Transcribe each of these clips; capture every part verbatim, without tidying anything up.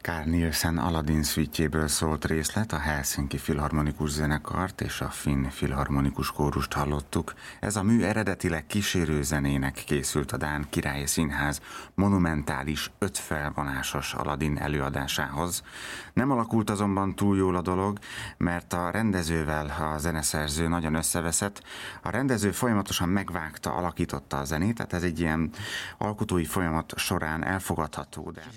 Carl Nielsen Aladdin szüitjéből szólt részlet, a Helsinki Filharmonikus Zenekart és a Finn Filharmonikus Kórust hallottuk. Ez a mű eredetileg kísérő zenének készült a Dán Királyi Színház monumentális ötfelvonásos Aladdin előadásához. Nem alakult azonban túl jól a dolog, mert a rendezővel a zeneszerző nagyon összeveszett. A rendező folyamatosan megvágta, alakította a zenét, tehát ez egy ilyen alkotói folyamat során elfogadható. De...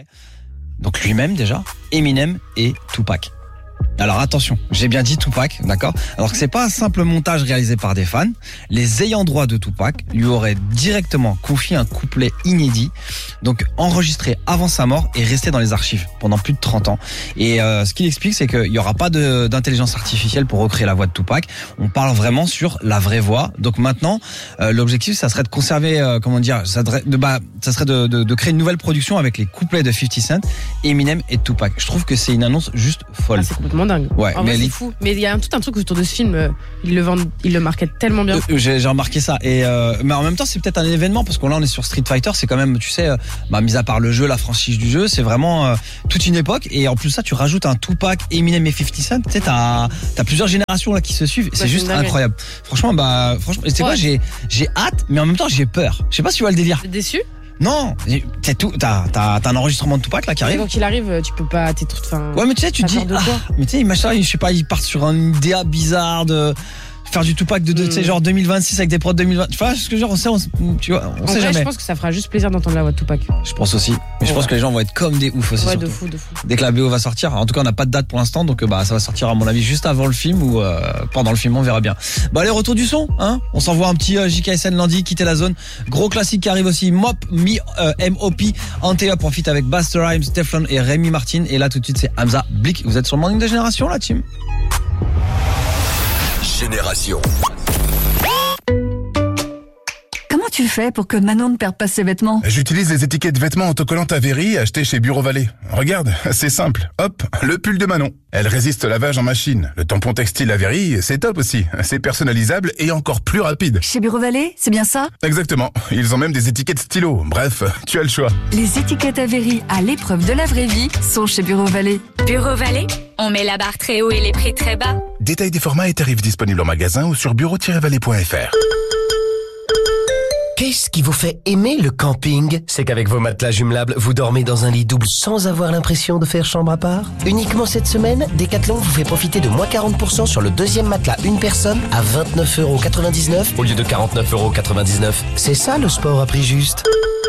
Donc lui-même déjà, Eminem et Tupac. Alors attention, j'ai bien dit Tupac, d'accord? Alors que c'est pas un simple montage réalisé par des fans. Les ayants droit de Tupac lui auraient directement confié un couplet inédit, donc enregistré avant sa mort et resté dans les archives pendant plus de trente ans. Et euh, ce qu'il explique, c'est qu'il y aura pas de, d'intelligence artificielle pour recréer la voix de Tupac. On parle vraiment sur la vraie voix. Donc maintenant, euh, l'objectif, ça serait de conserver, euh, comment dire, ça, de, bah, ça serait de, de, de créer une nouvelle production avec les couplets de fifty Cent, Eminem et Tupac. Je trouve que c'est une annonce juste folle. Ah, c'est complètement dingue. Ouais, en mais vrai, c'est les... fou. Mais il y a un, tout un truc autour de ce film. Euh, ils le vendent, ils le marketent tellement bien. Euh, j'ai, j'ai remarqué ça. Et euh, mais en même temps, c'est peut-être un événement parce que là, on est sur Street Fighter. C'est quand même, tu sais, euh, bah, mis à part le jeu, la franchise du jeu, c'est vraiment euh, toute une époque. Et en plus de ça, tu rajoutes un Tupac, Eminem et fifty Cent. Tu sais, t'as, t'as plusieurs générations là qui se suivent. Bah, c'est, c'est juste incroyable. Franchement, bah, franchement, tu sais quoi, j'ai, j'ai hâte, mais en même temps, j'ai peur. Je sais pas si tu vois le délire. T'es déçu? Non, c'est tout. T'as, t'as, t'as un enregistrement de Tupac là qui arrive. Quand il arrive, tu peux pas. T'es tout. Fin, ouais, mais tu sais, tu te dis. Ah, mais tu sais, machin, je sais pas, ils partent sur une idée bizarre de faire du Tupac de, de mm. tu sais, genre deux mille vingt-six avec des prods deux mille vingt. Tu vois ce que je veux dire, on sait, on, tu vois, on en sait vrai, jamais. Je pense que ça fera juste plaisir d'entendre la voix de Tupac. Je pense aussi. Mais ouais. Je pense que les gens vont être comme des oufs aussi. Ouais, surtout. de fou, de fou. Dès que la B O va sortir. En tout cas, on n'a pas de date pour l'instant, donc bah ça va sortir à mon avis juste avant le film ou euh, pendant le film, on verra bien. Bah allez, retour du son, hein. On s'envoie un petit euh, J K S N lundi, quitter la zone. Gros classique qui arrive aussi. Mop, Mi, euh, M O P, Antea profite avec Busta Rhymes, Teflon et Rémi Martin. Et là tout de suite c'est Hamza Blick. Vous êtes sur le Morning de Génération, la team. Génération. Comment tu fais pour que Manon ne perde pas ses vêtements? J'utilise les étiquettes vêtements autocollantes Avery achetées chez Bureau Vallée. Regarde, c'est simple. Hop, le pull de Manon. Elle résiste au lavage en machine. Le tampon textile Avery, c'est top aussi. C'est personnalisable et encore plus rapide. Chez Bureau Vallée, c'est bien ça? Exactement. Ils ont même des étiquettes stylo. Bref, tu as le choix. Les étiquettes Avery à l'épreuve de la vraie vie sont chez Bureau Vallée. Bureau Vallée, on met la barre très haut et les prix très bas. Détail des formats et tarifs disponibles en magasin ou sur bureau tiret vallée point f r. Qu'est-ce qui vous fait aimer le camping? C'est qu'avec vos matelas jumelables, vous dormez dans un lit double sans avoir l'impression de faire chambre à part. Uniquement cette semaine, Decathlon vous fait profiter de moins quarante pour cent sur le deuxième matelas une personne à vingt-neuf euros quatre-vingt-dix-neuf au lieu de quarante-neuf euros quatre-vingt-dix-neuf. C'est ça le sport à prix juste.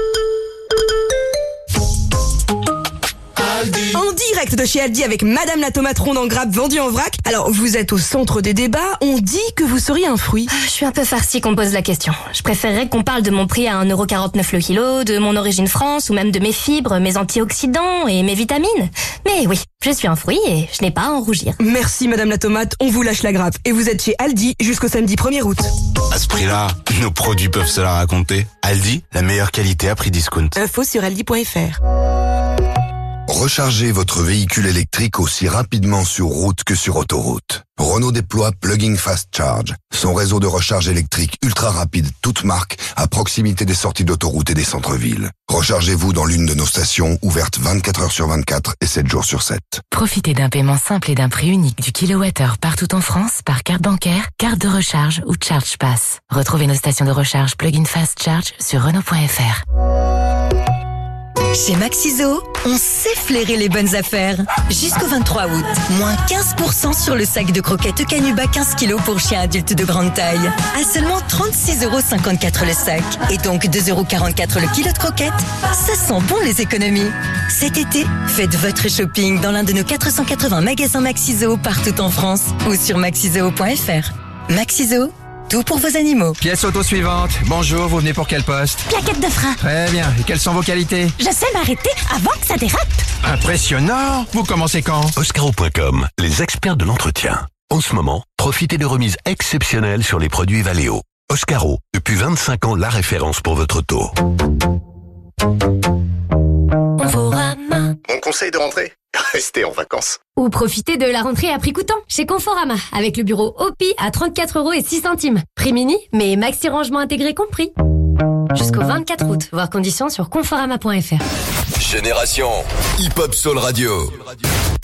En direct de chez Aldi avec Madame la tomate ronde en grappe vendue en vrac. Alors, vous êtes au centre des débats. On dit que vous seriez un fruit. Je suis un peu farcie qu'on pose la question. Je préférerais qu'on parle de mon prix à un euro quarante-neuf le kilo, de mon origine France ou même de mes fibres, mes antioxydants et mes vitamines. Mais oui, je suis un fruit et je n'ai pas à en rougir. Merci Madame la tomate, on vous lâche la grappe. Et vous êtes chez Aldi jusqu'au samedi premier août. À ce prix-là, nos produits peuvent se la raconter. Aldi, la meilleure qualité à prix discount. Info sur aldi point f r. Rechargez votre véhicule électrique aussi rapidement sur route que sur autoroute. Renault déploie Plugging Fast Charge, son réseau de recharge électrique ultra rapide, toute marque, à proximité des sorties d'autoroute et des centres-villes. Rechargez-vous dans l'une de nos stations, ouvertes vingt-quatre heures sur vingt-quatre et sept jours sur sept. Profitez d'un paiement simple et d'un prix unique du kilowattheure partout en France par carte bancaire, carte de recharge ou Charge Pass. Retrouvez nos stations de recharge Plug-in Fast Charge sur Renault point f r. Chez Maxiso, on sait flairer les bonnes affaires. Jusqu'au vingt-trois août, moins quinze pour cent sur le sac de croquettes Canuba quinze kilos pour chiens adultes de grande taille. À seulement trente-six euros cinquante-quatre le sac. Et donc deux euros quarante-quatre le kilo de croquettes. Ça sent bon les économies. Cet été, faites votre shopping dans l'un de nos quatre cent quatre-vingts magasins Maxiso partout en France ou sur maxiso point f r. Maxiso, tout pour vos animaux. Pièce auto suivante. Bonjour, vous venez pour quel poste? Plaquette de frein. Très bien. Et quelles sont vos qualités? Je sais m'arrêter avant que ça dérape. Impressionnant. Vous commencez quand? Oscaro point com, les experts de l'entretien. En ce moment, profitez de remises exceptionnelles sur les produits Valeo. Oscaro, depuis vingt-cinq ans, la référence pour votre auto. Conforama. Mon conseil de rentrée, restez en vacances. Ou profitez de la rentrée à prix coûtant chez Conforama avec le bureau O P I à trente-quatre euros et six centimes. Prix mini, mais maxi rangement intégré compris. Jusqu'au vingt-quatre août, voir conditions sur conforama point f r. Génération Hip Hop Soul Radio.